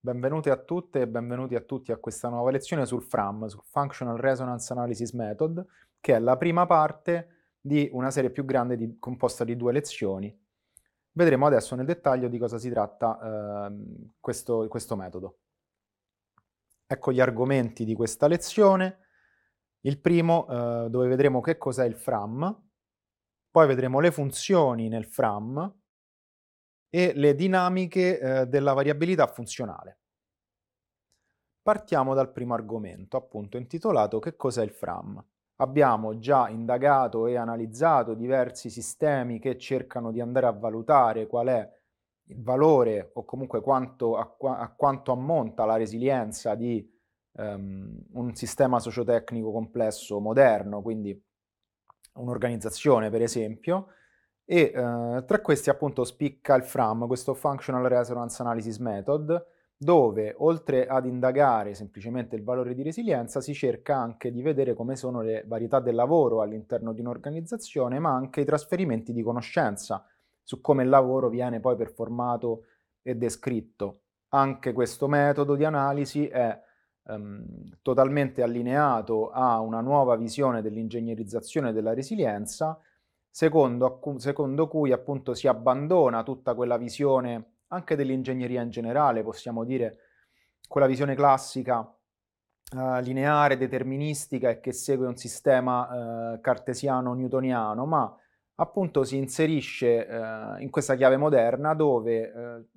Benvenute a tutte e benvenuti a tutti a questa nuova lezione sul FRAM, sul Functional Resonance Analysis Method, che è la prima parte di una serie più grande composta di 2 lezioni. Vedremo adesso nel dettaglio di cosa si tratta questo metodo. Ecco gli argomenti di questa lezione. Il primo, dove vedremo che cos'è il FRAM, poi vedremo le funzioni nel FRAM e le dinamiche della variabilità funzionale. Partiamo dal primo argomento, appunto intitolato "Che cos'è il FRAM?". Abbiamo già indagato e analizzato diversi sistemi che cercano di andare a valutare qual è il valore o comunque a quanto ammonta la resilienza di un sistema sociotecnico complesso moderno, quindi un'organizzazione per esempio, e tra questi appunto spicca il FRAM, questo Functional Resonance Analysis Method, dove oltre ad indagare semplicemente il valore di resilienza si cerca anche di vedere come sono le varietà del lavoro all'interno di un'organizzazione, ma anche i trasferimenti di conoscenza su come il lavoro viene poi performato e descritto. Anche questo metodo di analisi è totalmente allineato a una nuova visione dell'ingegnerizzazione della resilienza, secondo cui appunto si abbandona tutta quella visione anche dell'ingegneria in generale, possiamo dire quella visione classica lineare, deterministica e che segue un sistema cartesiano-newtoniano, ma appunto si inserisce in questa chiave moderna dove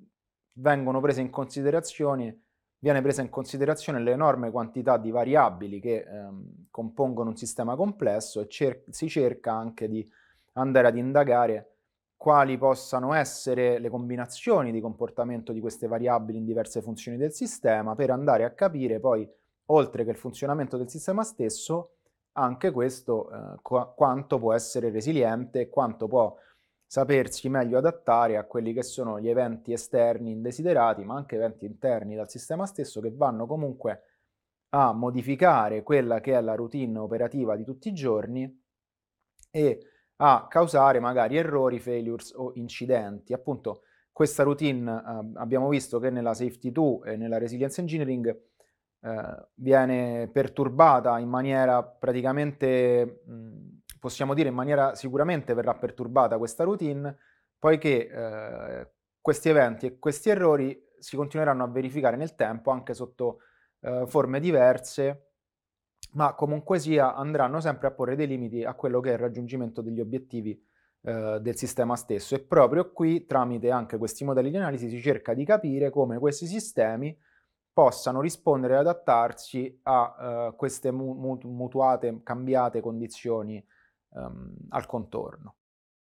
viene presa in considerazione l'enorme quantità di variabili che compongono un sistema complesso e si cerca anche di andare ad indagare quali possano essere le combinazioni di comportamento di queste variabili in diverse funzioni del sistema, per andare a capire poi, oltre che il funzionamento del sistema stesso, anche questo quanto può essere resiliente e quanto può sapersi meglio adattare a quelli che sono gli eventi esterni indesiderati, ma anche eventi interni dal sistema stesso, che vanno comunque a modificare quella che è la routine operativa di tutti i giorni e a causare magari errori, failures o incidenti. Appunto, questa routine abbiamo visto che nella Safety 2 e nella Resilience Engineering viene perturbata in maniera praticamente, possiamo dire in maniera sicuramente verrà perturbata questa routine, poiché questi eventi e questi errori si continueranno a verificare nel tempo anche sotto forme diverse, ma comunque sia andranno sempre a porre dei limiti a quello che è il raggiungimento degli obiettivi del sistema stesso. E proprio qui, tramite anche questi modelli di analisi, si cerca di capire come questi sistemi possano rispondere e adattarsi a queste mutuate, cambiate condizioni al contorno.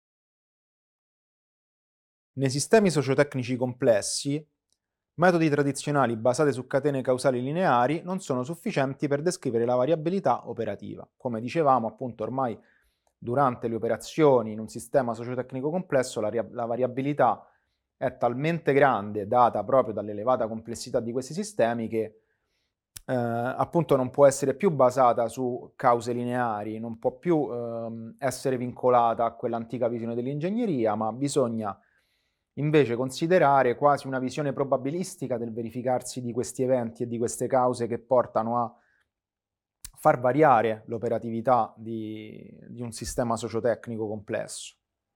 Nei sistemi sociotecnici complessi, metodi tradizionali basati su catene causali lineari non sono sufficienti per descrivere la variabilità operativa. Come dicevamo, appunto, ormai durante le operazioni in un sistema sociotecnico complesso la variabilità è talmente grande, data proprio dall'elevata complessità di questi sistemi, che appunto non può essere più basata su cause lineari, non può più essere vincolata a quell'antica visione dell'ingegneria, ma bisogna invece considerare quasi una visione probabilistica del verificarsi di questi eventi e di queste cause che portano a far variare l'operatività di un sistema sociotecnico complesso.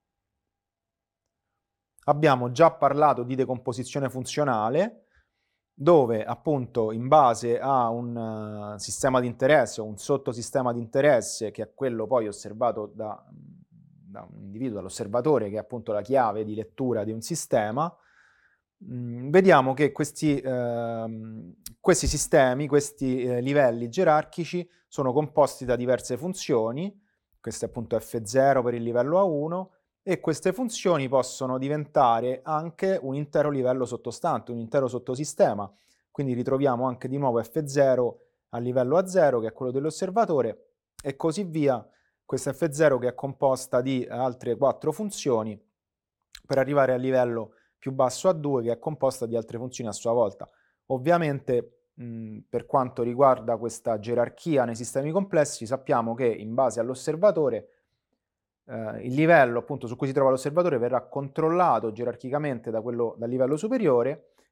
Abbiamo già parlato di decomposizione funzionale, dove appunto in base a un sistema di interesse o un sottosistema di interesse, che è quello poi osservato da un individuo, dall'osservatore, che è appunto la chiave di lettura di un sistema, vediamo che questi sistemi, questi livelli gerarchici sono composti da diverse funzioni. Questo è appunto F0 per il livello A1, e queste funzioni possono diventare anche un intero livello sottostante, un intero sottosistema. Quindi ritroviamo anche di nuovo F0 a livello A0, che è quello dell'osservatore, e così via. Questa F0 che è composta di altre 4 funzioni, per arrivare al livello più basso A2, che è composta di altre funzioni a sua volta. Ovviamente, per quanto riguarda questa gerarchia nei sistemi complessi, sappiamo che in base all'osservatore il livello appunto su cui si trova l'osservatore verrà controllato gerarchicamente dal livello superiore,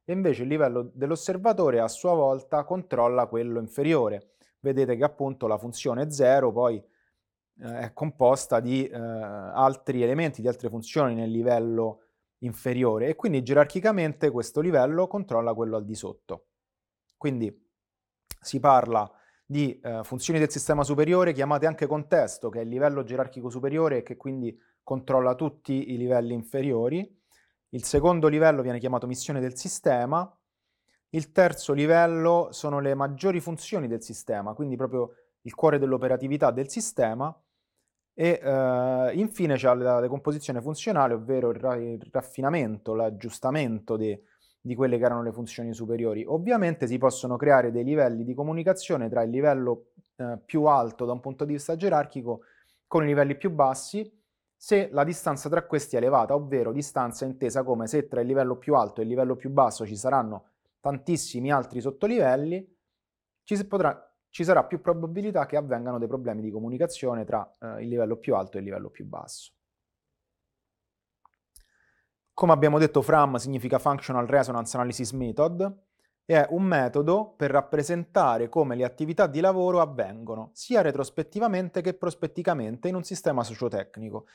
e invece il livello dell'osservatore a sua volta controlla quello inferiore. Vedete che appunto la funzione 0 poi è composta di altri elementi, di altre funzioni nel livello inferiore e quindi gerarchicamente questo livello controlla quello al di sotto. Quindi si parla di funzioni del sistema superiore chiamate anche contesto, che è il livello gerarchico superiore e che quindi controlla tutti i livelli inferiori. Il secondo livello viene chiamato missione del sistema. Il terzo livello sono le maggiori funzioni del sistema, quindi proprio il cuore dell'operatività del sistema. E infine c'è la decomposizione funzionale, ovvero il raffinamento, l'aggiustamento di quelle che erano le funzioni superiori. Ovviamente si possono creare dei livelli di comunicazione tra il livello più alto da un punto di vista gerarchico con i livelli più bassi se la distanza tra questi è elevata, ovvero distanza intesa come se tra il livello più alto e il livello più basso ci saranno tantissimi altri sottolivelli, ci sarà più probabilità che avvengano dei problemi di comunicazione tra il livello più alto e il livello più basso. Come abbiamo detto, FRAM significa Functional Resonance Analysis Method, e è un metodo per rappresentare come le attività di lavoro avvengono, sia retrospettivamente che prospetticamente in un sistema sociotecnico.